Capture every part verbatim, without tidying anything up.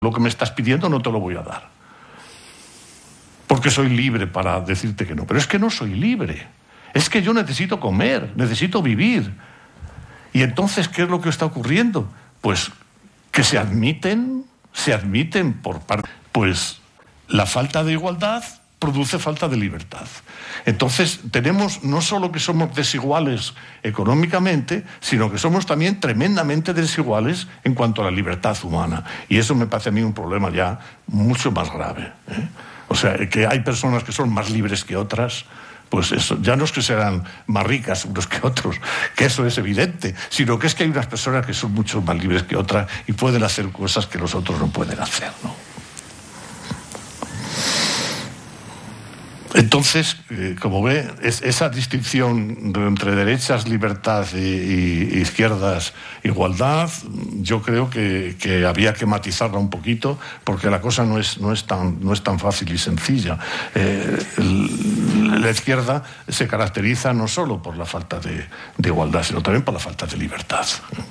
lo que me estás pidiendo no te lo voy a dar. Porque soy libre para decirte que no. Pero es que no soy libre. Es que yo necesito comer, necesito vivir. Y entonces, ¿qué es lo que está ocurriendo? Pues que se admiten, se admiten por parte... Pues la falta de igualdad produce falta de libertad. Entonces, tenemos no solo que somos desiguales económicamente, sino que somos también tremendamente desiguales en cuanto a la libertad humana. Y eso me parece a mí un problema ya mucho más grave, ¿eh? O sea, que hay personas que son más libres que otras, pues eso, ya no es que sean más ricas unos que otros, que eso es evidente, sino que es que hay unas personas que son mucho más libres que otras y pueden hacer cosas que los otros no pueden hacer, ¿no? Entonces, eh, como ve, es, esa distinción de, entre derechas, libertad y, y, y izquierdas, igualdad, yo creo que, que había que matizarla un poquito, porque la cosa no es, no es, tan, no es tan fácil y sencilla. Eh, el, la izquierda se caracteriza no solo por la falta de, de igualdad, sino también por la falta de libertad.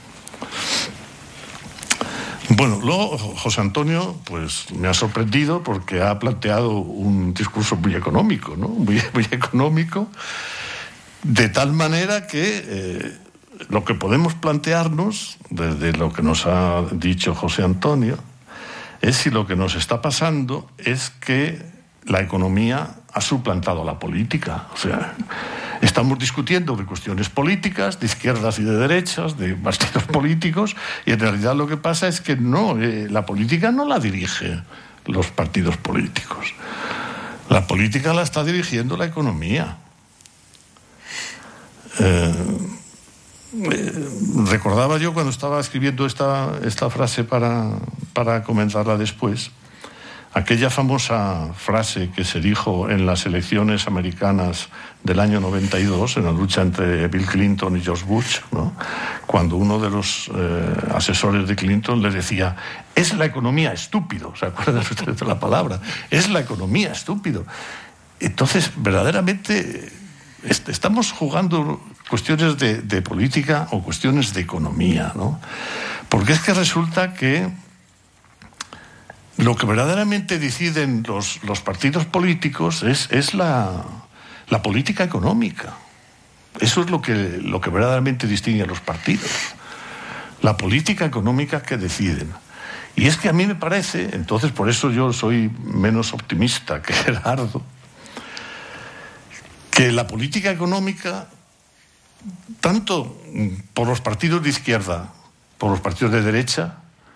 Bueno, luego José Antonio pues me ha sorprendido porque ha planteado un discurso muy económico, ¿no? Muy, muy económico, de tal manera que eh, lo que podemos plantearnos, desde lo que nos ha dicho José Antonio, es si lo que nos está pasando es que la economía ha suplantado a la política. O sea, estamos discutiendo de cuestiones políticas, de izquierdas y de derechas, de partidos políticos, y en realidad lo que pasa es que no, eh, la política no la dirige los partidos políticos. La política la está dirigiendo la economía. Eh, eh, recordaba yo cuando estaba escribiendo esta, esta frase para, para comentarla después, aquella famosa frase que se dijo en las elecciones americanas del año noventa y dos, en la lucha entre Bill Clinton y George Bush, ¿no? Cuando uno de los eh, asesores de Clinton le decía: es la economía estúpido. ¿Se acuerdan ustedes de la palabra? Es la economía estúpido. Entonces, verdaderamente, est- estamos jugando cuestiones de, de política o cuestiones de economía, ¿no? Porque es que resulta que lo que verdaderamente deciden los, los partidos políticos es, es la, la política económica. Eso es lo que, lo que verdaderamente distingue a los partidos. La política económica que deciden. Y es que a mí me parece, entonces por eso yo soy menos optimista que Gerardo, que la política económica, tanto por los partidos de izquierda, por los partidos de derecha,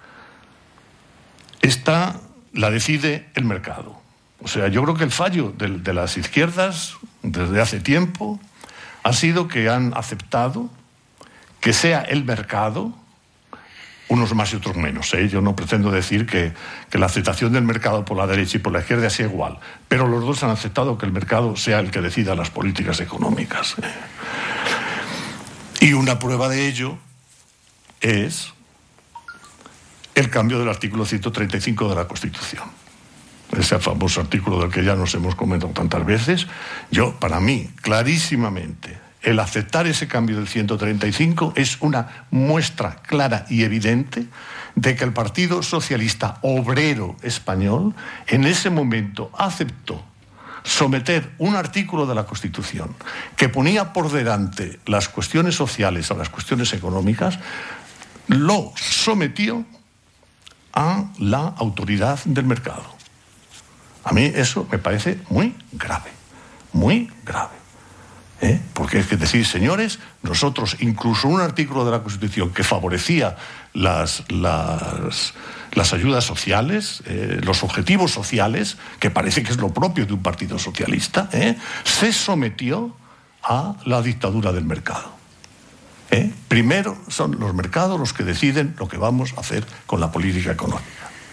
esta la decide el mercado. O sea, yo creo que el fallo de, de las izquierdas desde hace tiempo ha sido que han aceptado que sea el mercado, unos más y otros menos, ¿eh? Yo no pretendo decir que, que la aceptación del mercado por la derecha y por la izquierda sea igual, pero los dos han aceptado que el mercado sea el que decida las políticas económicas, ¿eh? Y una prueba de ello es el cambio del artículo ciento treinta y cinco de la Constitución. Ese famoso artículo del que ya nos hemos comentado tantas veces. Yo, para mí, clarísimamente, el aceptar ese cambio del ciento treinta y cinco es una muestra clara y evidente de que el Partido Socialista Obrero Español en ese momento aceptó someter un artículo de la Constitución que ponía por delante las cuestiones sociales a las cuestiones económicas, lo sometió a la autoridad del mercado. A mí eso me parece muy grave, muy grave. ¿Eh? Porque es que decir, señores, nosotros incluso un artículo de la Constitución que favorecía las, las, las ayudas sociales, eh, los objetivos sociales, que parece que es lo propio de un partido socialista, ¿eh? se sometió a la dictadura del mercado. ¿Eh? Primero son los mercados los que deciden lo que vamos a hacer con la política económica.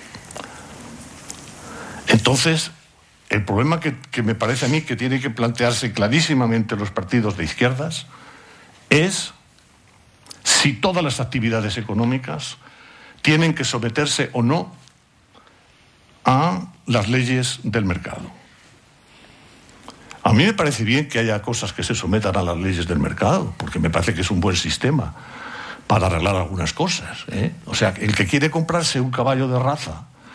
Entonces, el problema que, que me parece a mí que tiene que plantearse clarísimamente los partidos de izquierdas es si todas las actividades económicas tienen que someterse o no a las leyes del mercado. A mí me parece bien que haya cosas que se sometan a las leyes del mercado, porque me parece que es un buen sistema para arreglar algunas cosas, ¿eh? O sea, el que quiere comprarse un caballo de raza